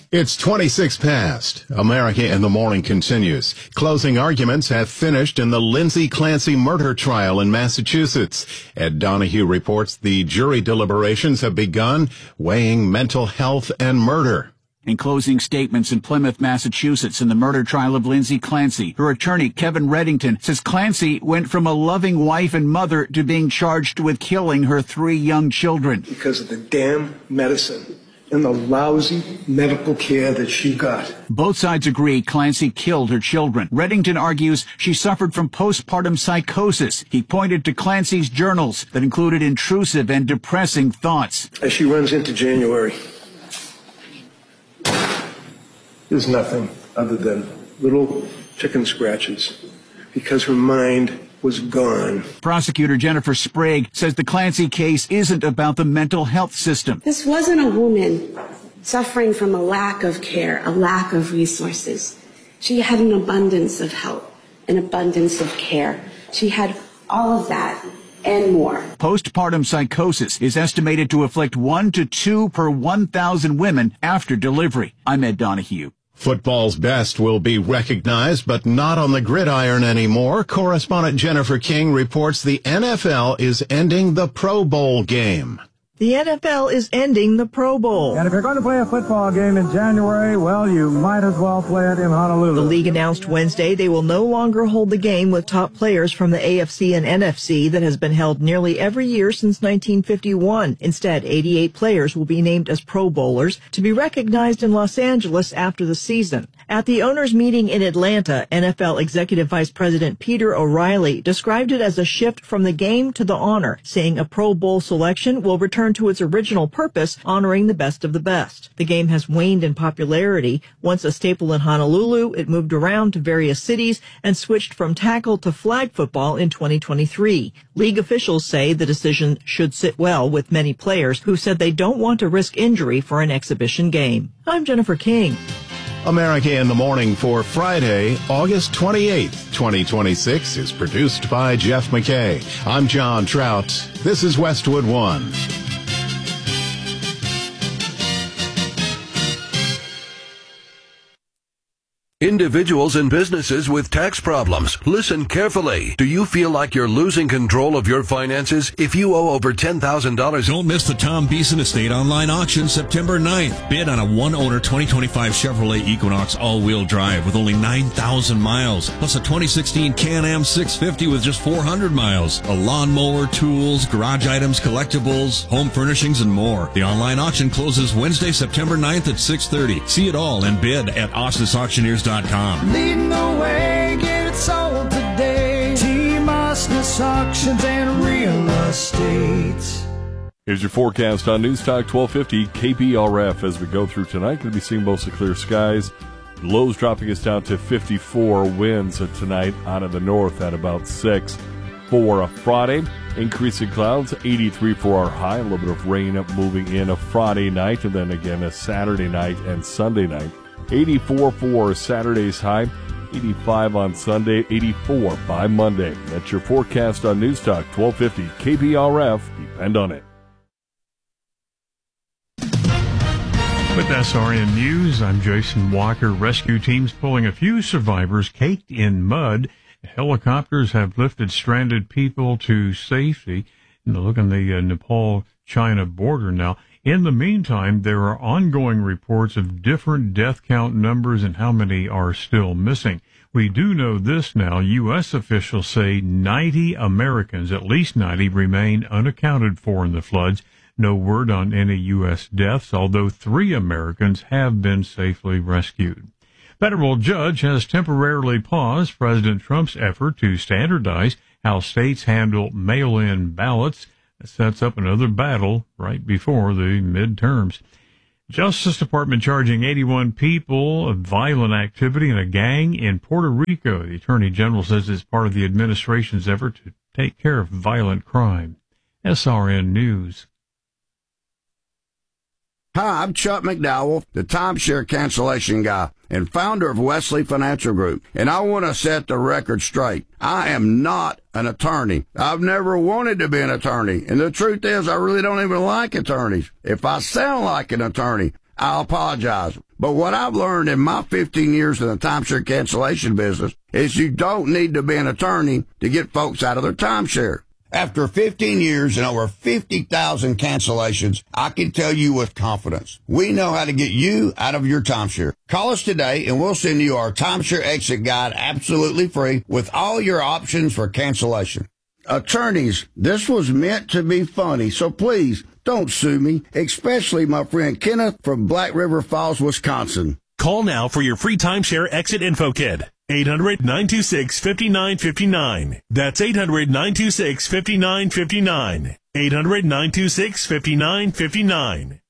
It's 26 past. America in the Morning continues. Closing arguments have finished in the Lindsay Clancy murder trial in Massachusetts. Ed Donahue reports the jury deliberations have begun, weighing mental health and murder. In closing statements in Plymouth, Massachusetts, in the murder trial of Lindsay Clancy, her attorney, Kevin Reddington, says Clancy went from a loving wife and mother to being charged with killing her 3 young children. Because of the damn medicine and the lousy medical care that she got. Both sides agree Clancy killed her children. Reddington argues she suffered from postpartum psychosis. He pointed to Clancy's journals that included intrusive and depressing thoughts. As she runs into January, there's nothing other than little chicken scratches because her mind was gone. Prosecutor Jennifer Sprague says the Clancy case isn't about the mental health system. This wasn't a woman suffering from a lack of care, a lack of resources. She had an abundance of help, an abundance of care. She had all of that and more. Postpartum psychosis is estimated to afflict 1 to 2 per 1,000 women after delivery. I'm Ed Donahue. Football's best will be recognized, but not on the gridiron anymore. Correspondent Jennifer King reports the NFL is ending the Pro Bowl game. The NFL is ending the Pro Bowl. And if you're going to play a football game in January, well, you might as well play it in Honolulu. The league announced Wednesday they will no longer hold the game with top players from the AFC and NFC that has been held nearly every year since 1951. Instead, 88 players will be named as Pro Bowlers to be recognized in Los Angeles after the season. At the owners' meeting in Atlanta, NFL Executive Vice President Peter O'Reilly described it as a shift from the game to the honor, saying a Pro Bowl selection will return to its original purpose, honoring the best of the best. The game has waned in popularity. Once a staple in Honolulu, it moved around to various cities and switched from tackle to flag football in 2023. League officials say the decision should sit well with many players who said they don't want to risk injury for an exhibition game. I'm Jennifer King. America in the Morning for Friday, August 28th, 2026 is produced by Jeff McKay. I'm John Trout. This is Westwood One. Individuals and businesses with tax problems, listen carefully. Do you feel like you're losing control of your finances? If you owe over $10,000... Don't miss the Tom Beeson Estate online auction September 9th. Bid on a one-owner 2025 Chevrolet Equinox all-wheel drive with only 9,000 miles, plus a 2016 Can-Am 650 with just 400 miles. A lawnmower, tools, garage items, collectibles, home furnishings, and more. The online auction closes Wednesday, September 9th at 6:30. See it all and bid at AustinAuctioneers.com. Leading the way, get it sold today. Team Osnes Auctions and Real Estate. Here's your forecast on News Talk 1250 KPRF. As we go through tonight, going to be seeing mostly clear skies. Lows dropping us down to 54. Winds tonight out of the north at about 6. For a Friday, increasing clouds, 83 for our high. A little bit of rain moving in a Friday night, and then again a Saturday night and Sunday night. 84 for Saturday's high, 85 on Sunday, 84 by Monday. That's your forecast on News Talk 1250 KPRF. Depend on it. With SRN News, I'm Jason Walker. Rescue teams pulling a few survivors caked in mud. Helicopters have lifted stranded people to safety. Look on the Nepal-China border now. In the meantime, there are ongoing reports of different death count numbers and how many are still missing. We do know this now. U.S. officials say 90 Americans, at least 90, remain unaccounted for in the floods. No word on any U.S. deaths, although 3 Americans have been safely rescued. Federal judge has temporarily paused President Trump's effort to standardize how states handle mail-in ballots. That sets up another battle right before the midterms. Justice Department charging 81 people of violent activity in a gang in Puerto Rico. The Attorney General says it's part of the administration's effort to take care of violent crime. SRN News. Hi, I'm Chuck McDowell, the timeshare cancellation guy and founder of Wesley Financial Group, and I want to set the record straight. I am not an attorney. I've never wanted to be an attorney, and the truth is I really don't even like attorneys. If I sound like an attorney, I'll apologize. But what I've learned in my 15 years in the timeshare cancellation business is you don't need to be an attorney to get folks out of their timeshare. After 15 years and over 50,000 cancellations, I can tell you with confidence, we know how to get you out of your timeshare. Call us today and we'll send you our timeshare exit guide absolutely free with all your options for cancellation. Attorneys, this was meant to be funny, so please don't sue me, especially my friend Kenneth from Black River Falls, Wisconsin. Call now for your free timeshare exit info kit. 800-926-5959. That's 800-926-5959. 800-926-5959.